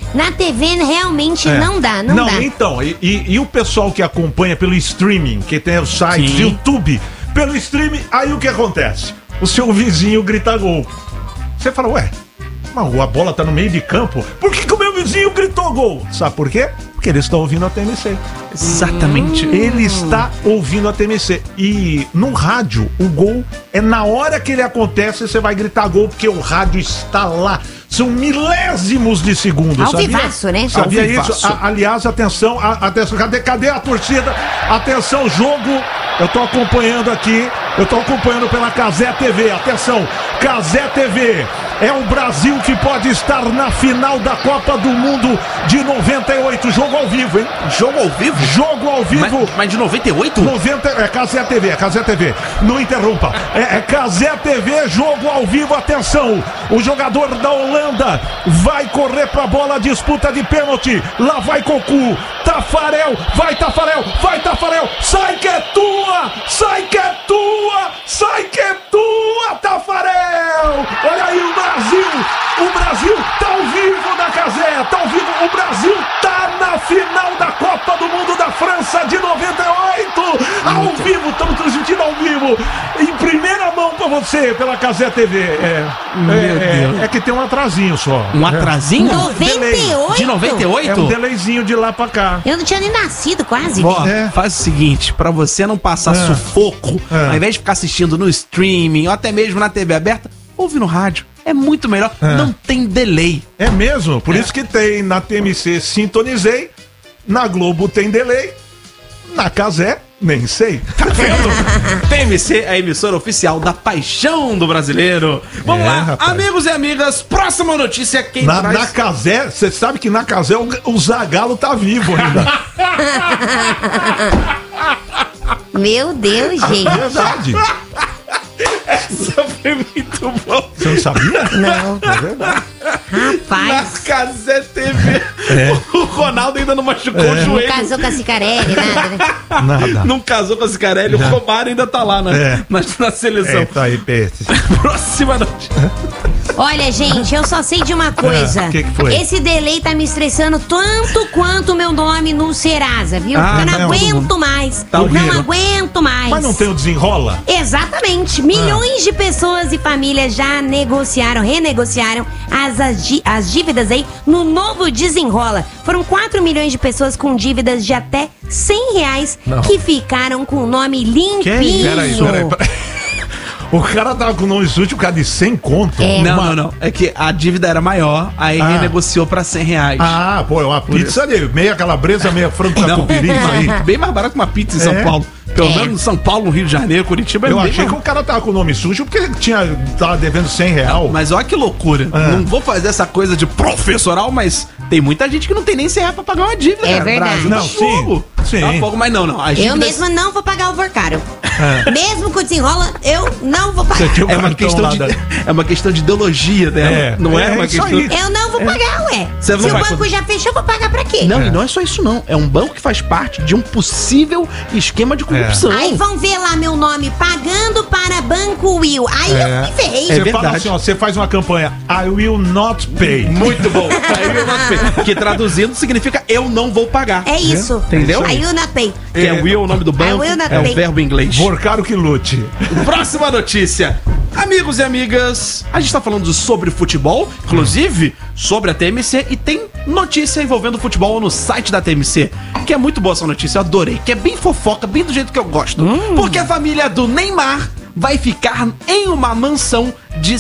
Na TV realmente não dá. Então, e o pessoal que acompanha pelo streaming, que tem os sites, YouTube, pelo streaming, aí o que acontece? O seu vizinho grita gol. Você fala, ué, mas a bola tá no meio de campo, por que o meu vizinho gritou gol? Sabe por quê? Porque eles estão ouvindo a TMC. Exatamente. Ele está ouvindo a TMC. E no rádio, o gol é na hora que ele acontece, você vai gritar gol, porque o rádio está lá. São milésimos de segundos. Ao vivaço, né? Sabia isso? Aliás, atenção, cadê a torcida? Atenção, jogo. Eu tô acompanhando aqui. Eu tô acompanhando pela Cazé TV. Atenção, Cazé TV. É o Brasil que pode estar na final da Copa do Mundo de 98. Jogo ao vivo, hein? Jogo ao vivo? Jogo ao vivo. Mas de 98? É Cazé TV. Não interrompa. É Cazé TV, jogo ao vivo. Atenção, o jogador da Holanda vai correr pra bola, disputa de pênalti. Lá vai Cocu. Tafarel, vai Tafarel. Sai que é tua, Tafarel. Olha aí o Brasil tá ao vivo na Cazé, tá ao vivo, o Brasil tá na final da Copa do Mundo da França de 98, ao vivo, estamos transmitindo ao vivo, em primeira mão pra você, pela Cazé TV, é que tem um atrasinho só. Um atrasinho? 98? De 98? É um delayzinho de lá pra cá. Eu não tinha nem nascido quase. Ó, faz o seguinte, pra você não passar sufoco, ao invés de ficar assistindo no streaming, ou até mesmo na TV aberta, ouve no rádio. É muito melhor, não tem delay. É mesmo? Por isso que tem na TMC sintonizei, na Globo tem delay, na Cazé nem sei. Tá vendo? TMC, a emissora oficial da paixão do brasileiro. Vamos lá, rapaz. Amigos e amigas, próxima notícia quem traz... Na Cazé, você sabe que na Cazé o Zagallo tá vivo ainda. Meu Deus, gente. É verdade. Essa foi muito boa. Você não sabia? Não. É verdade. Rapaz. Na Cazé TV. O Ronaldo ainda não machucou o Não joelho. casou com a Cicarelli, nada, né? Nada. Não casou com a Cicarelli. O Romário ainda tá lá na seleção. Tá aí, Pete. Próxima notícia. Olha, gente, eu só sei de uma coisa. Que foi? Esse delay tá me estressando tanto quanto o meu nome no Serasa, viu? Ah, eu não não, aguento mais. Tá não horrível. aguento mais. Mas não tem o desenrola? Exatamente. Milhões de pessoas e famílias já renegociaram as dívidas aí no novo Desenrola. Foram 4 milhões de pessoas com dívidas de até R$100 que ficaram com o nome limpinho. Peraí. O cara tava com o nome sujo por causa de 100 conto. Não. É que a dívida era maior, aí renegociou pra R$100. Ah, pô, é uma pizza de meia calabresa, meia frango catupiry, isso aí. Bem mais barato que uma pizza em São Paulo. Pelo menos em São Paulo, Rio de Janeiro, Curitiba. Eu achei que o cara tava com o nome sujo porque tava devendo R$100. Mas olha que loucura. Não vou fazer essa coisa de professoral, mas tem muita gente que não tem nem R$100 pra pagar uma dívida. É cara. verdade. Brasil, Não, sim. Tá fogo, mas não. As Eu dívidas... mesma não vou pagar o Vorcaro. Mesmo com o Desenrola, eu não vou pagar. Você tinha É uma questão de ideologia dela. Não é uma isso questão... aí. Eu não vou pagar, ué. Você não Se o vai banco já fechou, eu vou pagar pra quê? Não, e não é só isso não. É um banco que faz parte de um possível esquema de corrupção. Aí vão ver lá meu nome, pagando para Banco Will. Aí eu me ferrei. Você fala verdade. assim, ó, você faz uma campanha, I will not pay. Muito bom. Aí eu not pay. Que traduzindo significa eu não vou pagar. É isso. Entendeu? Aí eu not pay. Que é will, o nome do banco, will not é pay. o verbo em inglês. Vorcaro que lute. Próxima notícia. Amigos e amigas, a gente tá falando sobre futebol, inclusive sobre a TMC, e tem notícia envolvendo futebol no site da TMC, que é muito boa essa notícia, eu adorei, que é bem fofoca, bem do jeito que eu gosto. Porque a família do Neymar vai ficar em uma mansão de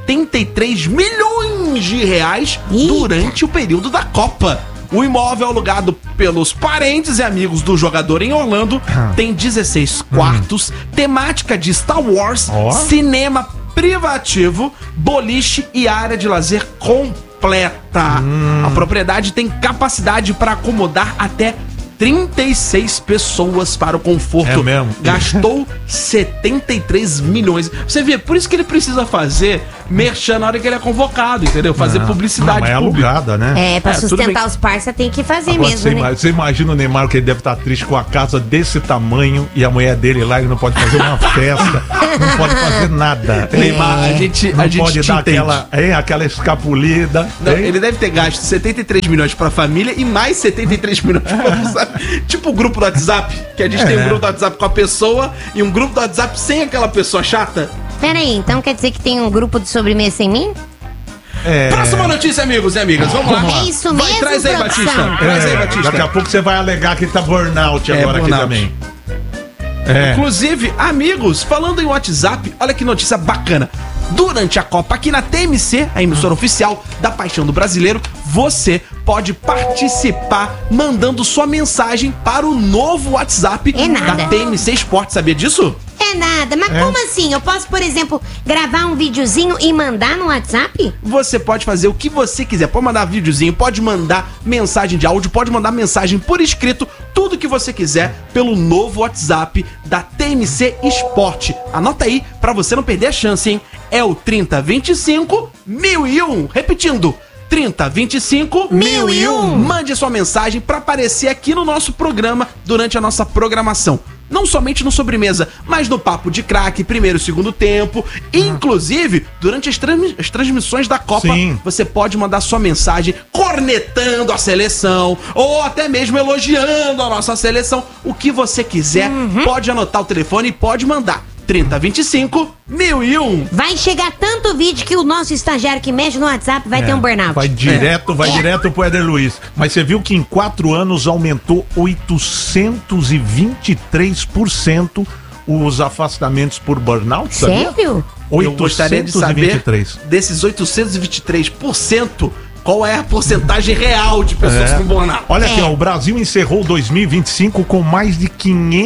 73 milhões de reais durante o período da Copa. O imóvel alugado pelos parentes e amigos do jogador em Orlando tem 16 quartos, temática de Star Wars, cinema privativo, boliche e área de lazer completa. A propriedade tem capacidade para acomodar até 36 pessoas para o conforto. É mesmo? Gastou 73 milhões. Você vê, por isso que ele precisa fazer merchan na hora que ele é convocado, entendeu? Fazer publicidade Mas é pública. alugada, né? Pra tudo sustentar bem. os parça tem que fazer Agora, mesmo, né? você imagina o Neymar, que ele deve estar triste com a casa desse tamanho e a mulher dele lá, ele não pode fazer uma festa, não pode fazer nada. Neymar, a gente pode te dar entende. aquela escapulida. Não, hein? ele deve ter gasto 73 milhões pra família e mais 73 milhões pra, sabe? Tipo o grupo do WhatsApp, que a gente tem um grupo do WhatsApp com a pessoa e um grupo do WhatsApp sem aquela pessoa chata. Pera aí, então quer dizer que tem um grupo de sobremesa sem mim? Próxima notícia, amigos e amigas, vamos lá. É isso Vai, mesmo, traz aí, produção. Batista. Traz aí, Batista. Daqui a pouco você vai alegar que ele tá burnout agora burnout. aqui também. Inclusive, amigos, falando em WhatsApp, olha que notícia bacana. Durante a Copa aqui na TMC, a emissora oficial da Paixão do Brasileiro, você pode participar mandando sua mensagem para o novo WhatsApp É nada. da TMC Esporte. Sabia disso? É nada, mas como assim? Eu posso, por exemplo, gravar um videozinho e mandar no WhatsApp? Você pode fazer o que você quiser. Pode mandar videozinho, pode mandar mensagem de áudio, pode mandar mensagem por escrito, tudo que você quiser pelo novo WhatsApp da TMC Esporte. Anota aí pra você não perder a chance, hein? É o 3025 1001. Repetindo. 3025 1001. Mande sua mensagem pra aparecer aqui no nosso programa durante a nossa programação. Não somente no Sobremesa, mas no Papo de Craque, primeiro e segundo tempo. Inclusive, durante as transmissões da Copa, Sim. você pode mandar sua mensagem cornetando a seleção ou até mesmo elogiando a nossa seleção. O que você quiser, pode anotar o telefone e pode mandar. 3025 1001. Vai chegar tanto vídeo que o nosso estagiário que mexe no WhatsApp vai ter um burnout. Vai direto pro Éder Luiz. Mas você viu que em 4 anos aumentou 823% os afastamentos por burnout, sabia? Sério? Eu gostaria de saber 823. desses 823%, qual é a porcentagem real de pessoas com burnout. Olha aqui, ó, o Brasil encerrou 2025 com mais de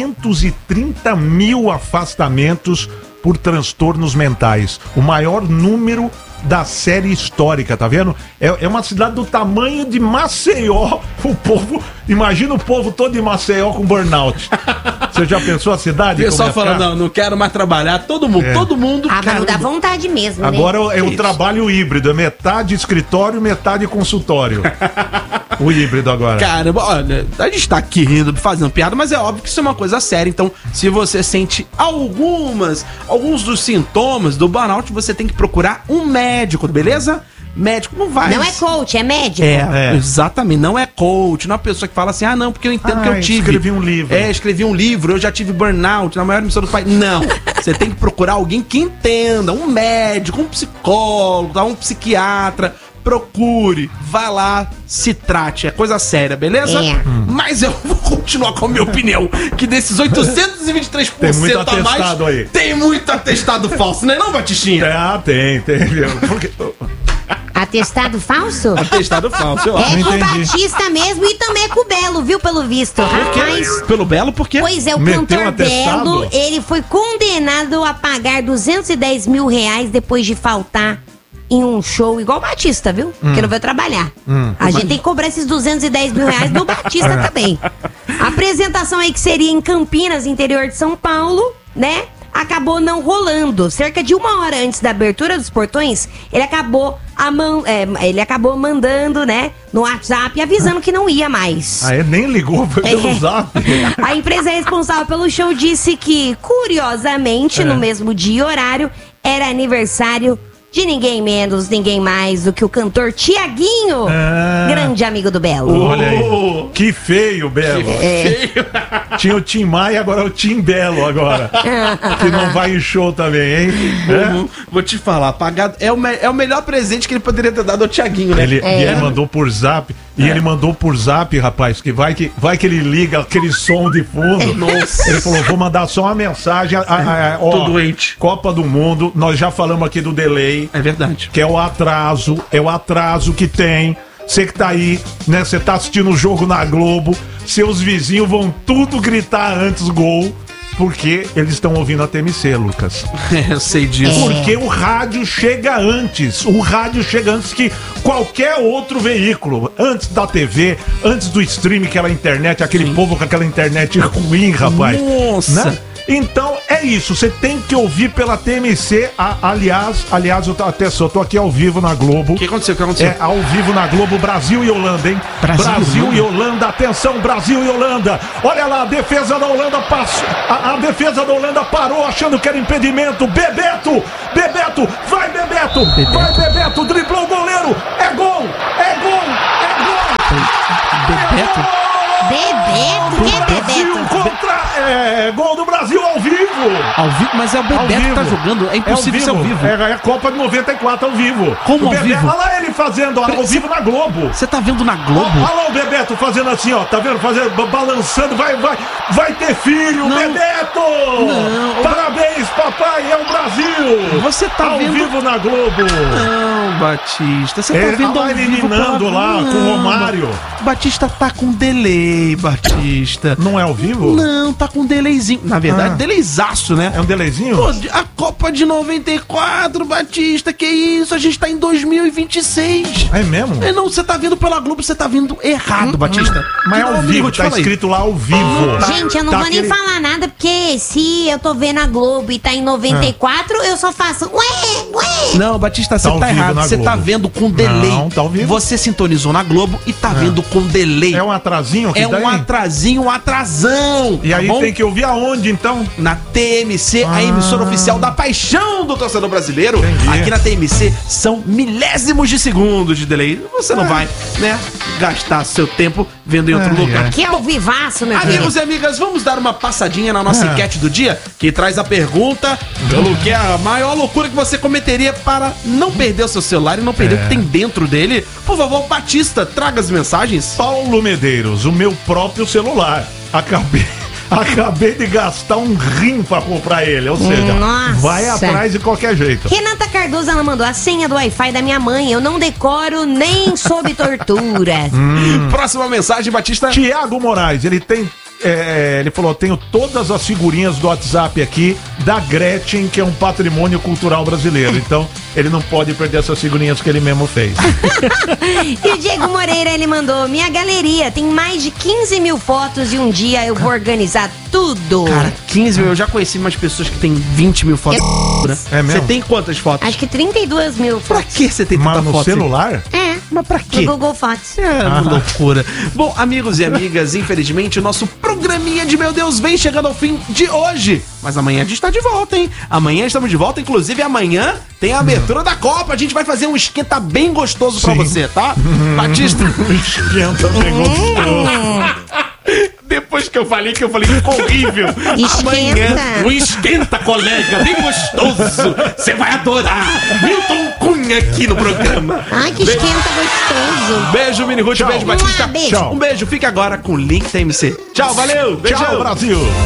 530 mil afastamentos por transtornos mentais. O maior número da série histórica, tá vendo? É uma cidade do tamanho de Maceió. O povo, imagina o povo todo de Maceió com burnout. Você já pensou a cidade? O pessoal como ia falando, ficar? não quero mais trabalhar. Todo mundo. Ah, mas não dá caramba. vontade mesmo, né? Agora é o isso? trabalho híbrido, é metade escritório, metade consultório. O híbrido agora. Caramba, olha, a gente tá aqui rindo, fazendo piada, mas é óbvio que isso é uma coisa séria. Então, se você sente alguns dos sintomas do burnout, você tem que procurar um médico, beleza? Médico não vai. Não é coach, é médico. É. Exatamente, não é coach, não é uma pessoa que fala assim, não, porque eu entendo que eu tive. Escrevi um livro. Escrevi um livro, eu já tive burnout, na maior emissora do país. Não, você tem que procurar alguém que entenda, um médico, um psicólogo, um psiquiatra. Procure, vá lá, se trate, é coisa séria, beleza? É. Mas eu vou continuar com a minha opinião, que desses 823% Tem muito a atestado mais, aí. tem muito atestado falso, não é não, Batistinha? Tem. Porque, Atestado falso? Atestado falso, eu É acho. com o entendi. Batista mesmo e também é com o Belo, viu, pelo visto. Rapaz, Pelo Belo, por quê? pois é, o Meteu cantor um atestado? Belo, ele foi condenado a pagar 210 mil reais depois de faltar em um show igual o Batista, viu? Que não veio trabalhar. A gente tem que cobrar esses 210 mil reais do Batista também. A apresentação aí que seria em Campinas, interior de São Paulo, né? Acabou não rolando. Cerca de 1 hora antes da abertura dos portões, ele acabou mandando, né, no WhatsApp, avisando que não ia mais. nem ligou, foi pelo zap. A empresa responsável pelo show disse que, curiosamente, no mesmo dia e horário, era aniversário de ninguém menos, ninguém mais do que o cantor Tiaguinho, grande amigo do Belo. Olha aí. Que feio, Belo. Tinha o Tim Maia, agora é o Tim Belo agora. Que não vai em show também, hein? Vou te falar, pagado é o melhor presente que ele poderia ter dado ao Thiaguinho, né? E ele mandou por zap. E ele mandou por zap, rapaz, que vai que ele liga aquele som de fundo. Nossa. Ele falou, vou mandar só uma mensagem. Tô doente. Copa do Mundo, nós já falamos aqui do delay. É verdade. Que é o atraso que tem. Você que tá aí, né? Você tá assistindo o jogo na Globo, seus vizinhos vão tudo gritar antes gol. Porque eles estão ouvindo a TMC, Lucas. Eu sei disso. Porque o rádio chega antes. O rádio chega antes que qualquer outro veículo. Antes da TV, antes do stream, aquela internet, aquele povo com aquela internet ruim, rapaz. Nossa. Né? Então é isso, você tem que ouvir pela TMC. Aliás, eu tô aqui ao vivo na Globo. O que aconteceu? É ao vivo na Globo, Brasil e Holanda, hein? Brasil e Holanda, atenção, Brasil e Holanda. Olha lá, a defesa da Holanda passou. A defesa da Holanda parou achando que era impedimento. Bebeto, vai Bebeto, driblou o goleiro. É gol. Bebeto? Bebeto? Que é Brasil Bebeto? contra gol do Brasil ao vivo. Ao vivo? Mas é o Bebeto que tá jogando. É impossível ser ao vivo. É a Copa de 94 ao vivo. Como ao vivo? Olha lá ele fazendo ao vivo na Globo. Você tá vendo na Globo? Olha lá o Bebeto fazendo assim, ó. Tá vendo? Balançando. Vai ter filho, Não. Bebeto! Não. Parabéns, papai. É o Brasil. Você tá ao vendo... vivo na Globo. Não, Batista. Você tá vendo Olha ao ele vivo eliminando lá com o Romário. Batista tá com delay, Batista. Não é ao vivo? Não, tá com delayzinho. Na verdade, delayzaço, né? É um delayzinho? Pô, a Copa de 94, Batista, que isso? A gente tá em 2026. É mesmo? Não, você tá vendo pela Globo, você tá vendo errado, Batista. Mas é ao vivo, te tá fala aí. escrito lá ao vivo. Gente, eu não Tá vou nem aquele- falar nada, porque se eu tô vendo a Globo e tá em 94, eu só faço ué. Não, Batista, você Tá ao tá vivo errado. na Você tá Globo. vendo com delay. Não, tá ao vivo. Você sintonizou na Globo e tá vendo com delay. É um atrasinho que É daí? um atrasinho, um atrasão. E tá aí bom? tem que ouvir aonde, então? Na TMC, a emissora oficial da paixão do torcedor brasileiro. Entendi. Aqui na TMC são milésimos de segundos de delay. Você não vai, né, gastar seu tempo vendo em outro Ai, lugar. ai. Que é o vivaço, meu filho. Amigos e amigas, vamos dar uma passadinha na nossa enquete do dia, que traz a pergunta pelo que é a maior loucura que você cometeria para não perder o seu celular e não perder o que tem dentro dele. Por favor, Batista, traga as mensagens. Paulo Medeiros, o meu próprio celular. Acabei de gastar um rim pra comprar ele. Ou seja, Nossa. vai atrás de qualquer jeito. Renata Cardoso, ela mandou a senha do Wi-Fi da minha mãe. Eu não decoro nem sob tortura. Próxima mensagem, Batista. Tiago Moraes, ele tem. Ele falou: tenho todas as figurinhas do WhatsApp aqui da Gretchen, que é um patrimônio cultural brasileiro. Então, ele não pode perder essas figurinhas que ele mesmo fez. E o Diego Moreira, ele mandou: minha galeria tem mais de 15 mil fotos e um dia eu vou organizar tudo. Cara, 15 mil. Eu já conheci umas pessoas que têm 20 mil fotos. É mesmo? Você tem quantas fotos? Acho que 32 mil Pra fotos. que você tem tanta Mas no foto? celular? É, Mas pra quê? no Google Fotos. É uma loucura. Bom, amigos e amigas, infelizmente o nosso programinha de Meu Deus vem chegando ao fim de hoje. Mas amanhã a gente tá de volta, hein? Amanhã estamos de volta, inclusive amanhã tem a abertura da Copa. A gente vai fazer um esquenta bem gostoso pra Sim. você, tá? Batista. Esquenta, pegou. Depois que eu falei que ficou horrível. Esquenta. Amanhã, um esquenta, colega, bem gostoso. Você vai adorar. Milton Cunha aqui no programa. Ai, que esquenta gostoso. Beijo, Mini Ruth, Tchau. beijo, Batista. Beijo. Tchau. Um beijo, fica agora com o Link TMC. Tchau, valeu. Beijão. Tchau, Brasil.